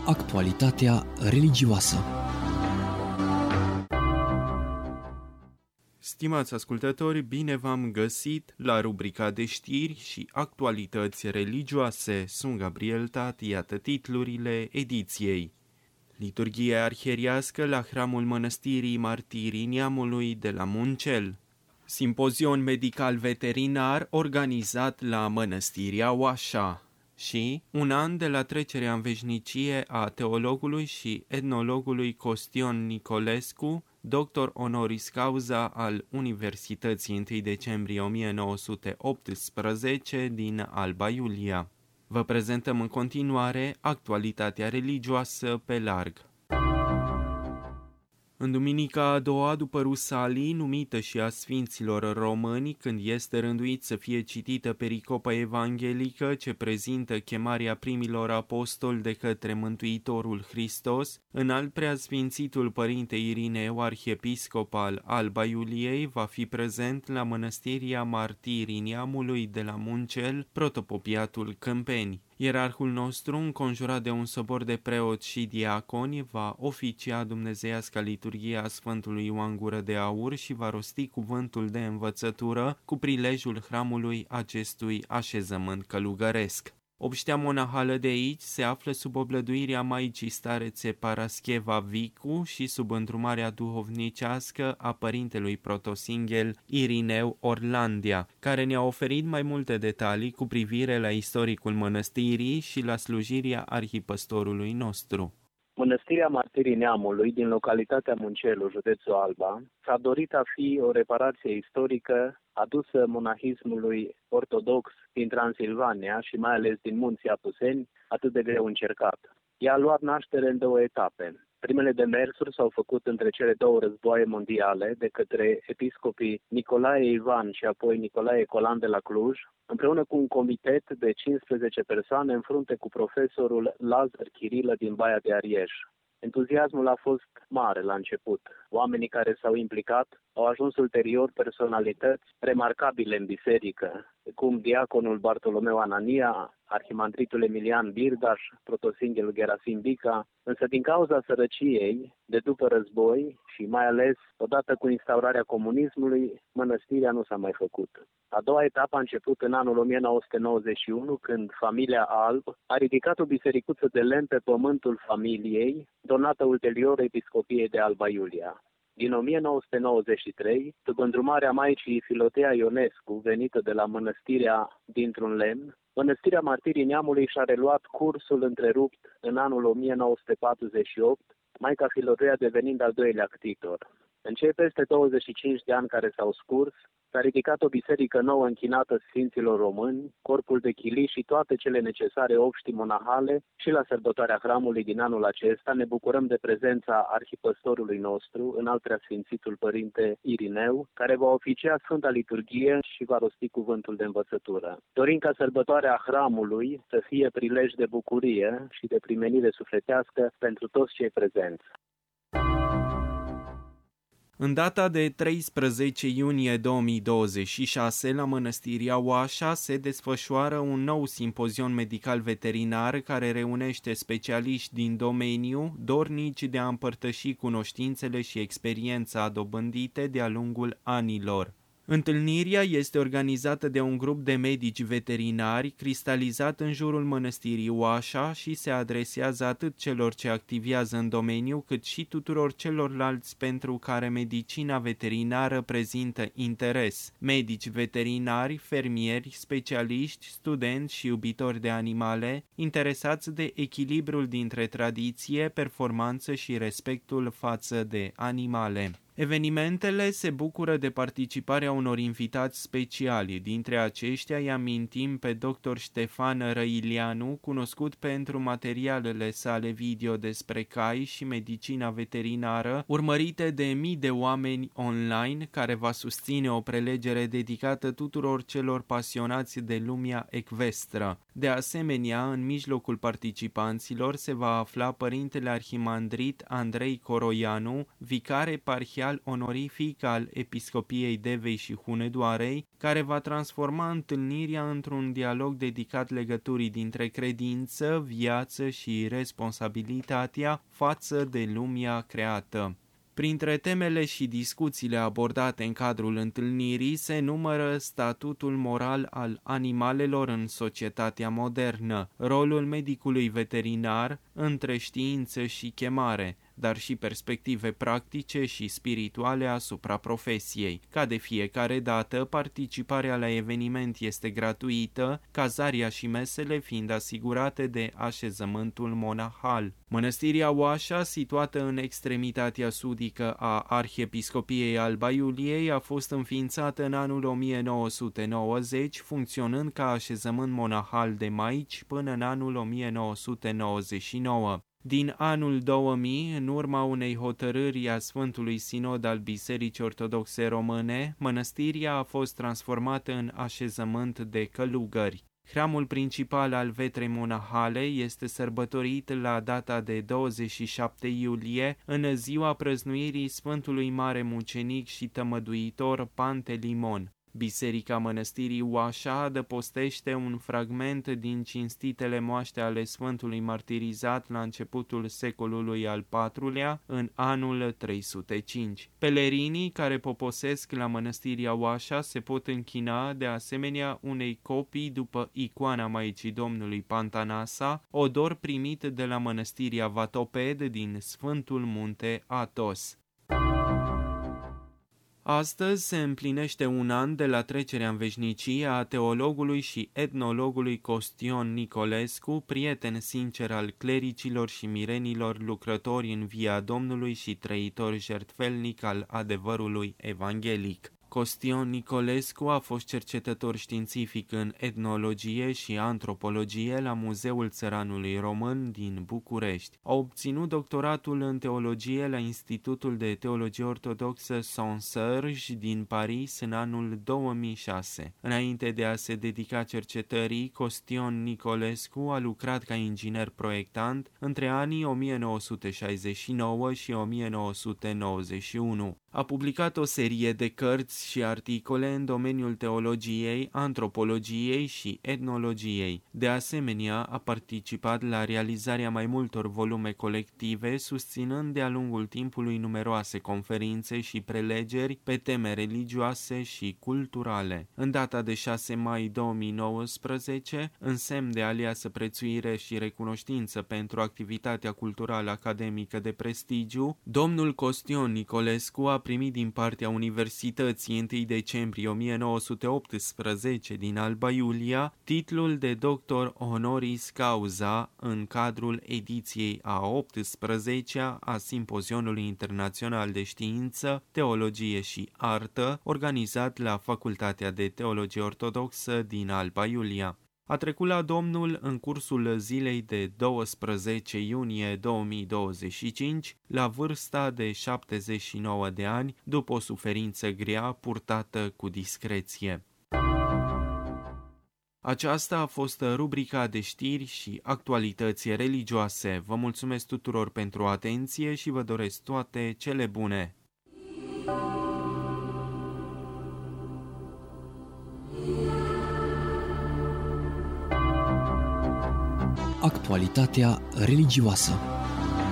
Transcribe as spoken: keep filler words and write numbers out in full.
Actualitatea religioasă. Stimați ascultători, bine v-am găsit la rubrica de știri și actualități religioase. Sunt Gabriel Tat, iată titlurile ediției. Liturghie arhieriască la hramul Mănăstirii Martirii Neamului de la Muncel. Simpozion medical veterinar organizat la Mănăstirea Oașa. Și un an de la trecerea în veșnicie a teologului și etnologului Costion Nicolescu, doctor honoris causa al Universității întâi decembrie o mie nouă sute optsprezece din Alba Iulia. Vă prezentăm în continuare actualitatea religioasă pe larg. În duminica a doua după Rusalii, numită și a Sfinților Români, când este rânduit să fie citită pericopa evanghelică ce prezintă chemarea primilor apostoli de către Mântuitorul Hristos, înalt preasfințitul Părinte Irineu, arhiepiscop al Alba Iuliei, va fi prezent la Mănăstirea Martirii Neamului de la Muncel, protopopiatul Câmpeni. Ierarhul nostru, înconjurat de un sobor de preoți și diaconi, va oficia dumnezeiasca liturghie a Sfântului Ioan Gură de Aur și va rosti cuvântul de învățătură cu prilejul hramului acestui așezământ călugăresc. Obștea monahală de aici se află sub oblăduirea Maicii Starețe Parascheva Vicu și sub îndrumarea duhovnicească a părintelui protosinghel Irineu Orlandia, care ne-a oferit mai multe detalii cu privire la istoricul mănăstirii și la slujirea arhipăstorului nostru. Mănăstirea Martirii Neamului din localitatea Muncelu, județul Alba, s-a dorit a fi o reparație istorică adusă monahismului ortodox din Transilvania și mai ales din munții Apuseni, atât de greu încercat. Ea a luat naștere în două etape. Primele demersuri s-au făcut între cele două războaie mondiale de către episcopii Nicolae Ivan și apoi Nicolae Colan de la Cluj, împreună cu un comitet de cincisprezece persoane în frunte cu profesorul Lazar Chirilă din Baia de Arieș. Entuziasmul a fost mare la început. Oamenii care s-au implicat au ajuns ulterior personalități remarcabile în biserică, cum diaconul Bartolomeu Anania, arhimandritul Emilian Birdaș, protosinghelul Gerasim Bica, însă din cauza sărăciei de după război și mai ales odată cu instaurarea comunismului, mănăstirea nu s-a mai făcut. A doua etapă a început în anul o mie nouă sute nouăzeci și unu, când familia Alb a ridicat o bisericuță de lemn pe pământul familiei, donată ulterior episcopiei de Alba Iulia. Din o mie nouă sute nouăzeci și trei, sub îndrumarea Maicii Filotea Ionescu, venită de la mănăstirea dintr-un lemn, Mănăstirea Martirii Neamului și-a reluat cursul întrerupt în anul o mie nouă sute patruzeci și opt, Maica Filotea devenind al doilea ctitor. În cei peste douăzeci și cinci de ani care s-au scurs, s-a ridicat o biserică nouă închinată Sfinților Români, corpul de chilii și toate cele necesare obștii monahale și la sărbătoarea hramului din anul acesta ne bucurăm de prezența arhipăstorului nostru, înalt preasfințitul Părinte Irineu, care va oficia Sfânta Liturghie și va rosti cuvântul de învățătură. Dorim ca sărbătoarea hramului să fie prilej de bucurie și de primenire sufletească pentru toți cei prezenți. În data de treisprezece iunie două mii douăzeci și șase, la Mănăstirea Oașa se desfășoară un nou simpozion medical veterinar care reunește specialiști din domeniu, dornici de a împărtăși cunoștințele și experiența dobândite de-a lungul anilor. Întâlnirea este organizată de un grup de medici veterinari cristalizat în jurul Mănăstirii Oașa și se adresează atât celor ce activează în domeniu, cât și tuturor celorlalți pentru care medicina veterinară prezintă interes: medici veterinari, fermieri, specialiști, studenți și iubitori de animale, interesați de echilibrul dintre tradiție, performanță și respectul față de animale. Evenimentele se bucură de participarea unor invitați speciali. Dintre aceștia îi amintim pe doctor Ștefan Răilianu, cunoscut pentru materialele sale video despre cai și medicina veterinară, urmărite de mii de oameni online, care va susține o prelegere dedicată tuturor celor pasionați de lumea ecvestră. De asemenea, în mijlocul participanților se va afla părintele arhimandrit Andrei Coroianu, vicar eparhial oficial onorific al Episcopiei Devei și Hunedoarei, care va transforma întâlnirea într-un dialog dedicat legăturii dintre credință, viață și responsabilitatea față de lumea creată. Printre temele și discuțiile abordate în cadrul întâlnirii se numără statutul moral al animalelor în societatea modernă, rolul medicului veterinar între știință și chemare, dar și perspective practice și spirituale asupra profesiei. Ca de fiecare dată, participarea la eveniment este gratuită, cazarea și mesele fiind asigurate de așezământul monahal. Mănăstirea Oașa, situată în extremitatea sudică a Arhiepiscopiei Alba Iuliei, a fost înființată în anul o mie nouă sute nouăzeci, funcționând ca așezământ monahal de maici până în anul o mie nouă sute nouăzeci și nouă. Din anul două mii, în urma unei hotărâri a Sfântului Sinod al Bisericii Ortodoxe Române, mănăstirea a fost transformată în așezământ de călugări. Hramul principal al vetrei monahale este sărbătorit la data de douăzeci și șapte iulie, în ziua prăznuirii Sfântului Mare Mucenic și Tămăduitor Pantelimon. Biserica Mănăstirii Oașa adăpostește un fragment din cinstitele moaște ale Sfântului martirizat la începutul secolului al patrulea, în anul trei sute cinci. Pelerinii care poposesc la Mănăstirea Oașa se pot închina de asemenea unei copii după icoana Maicii Domnului Pantanasa, odor primit de la Mănăstirea Vatoped din Sfântul Munte Athos. Astăzi se împlinește un an de la trecerea în veșnicie a teologului și etnologului Costion Nicolescu, prieten sincer al clericilor și mirenilor, lucrători în via Domnului și trăitor jertfelnic al adevărului evanghelic. Costion Nicolescu a fost cercetător științific în etnologie și antropologie la Muzeul Țăranului Român din București. A obținut doctoratul în teologie la Institutul de Teologie Ortodoxă Saint-Serge din Paris în anul două mii șase. Înainte de a se dedica cercetării, Costion Nicolescu a lucrat ca inginer proiectant între anii o mie nouă sute șaizeci și nouă și o mie nouă sute nouăzeci și unu. A publicat o serie de cărți și articole în domeniul teologiei, antropologiei și etnologiei. De asemenea, a participat la realizarea mai multor volume colective, susținând de-a lungul timpului numeroase conferințe și prelegeri pe teme religioase și culturale. În data de șase mai două mii nouăsprezece, în semn de aliasă prețuire și recunoștință pentru activitatea culturală academică de prestigiu, domnul Costion Nicolescu a primit din partea Universității întâi decembrie o mie nouă sute optsprezece din Alba Iulia titlul de doctor honoris causa în cadrul ediției a optsprezecea a Simpozionului Internațional de Știință, Teologie și Artă, organizat la Facultatea de Teologie Ortodoxă din Alba Iulia. A trecut la Domnul în cursul zilei de doisprezece iunie două mii douăzeci și cinci, la vârsta de șaptezeci și nouă de ani, după o suferință grea purtată cu discreție. Aceasta a fost rubrica de știri și actualități religioase. Vă mulțumesc tuturor pentru atenție și vă doresc toate cele bune! Actualitatea religioasă.